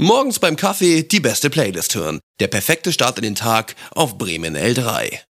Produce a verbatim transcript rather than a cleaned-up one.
Morgens beim Kaffee die beste Playlist hören. Der perfekte Start in den Tag auf Bremen L drei.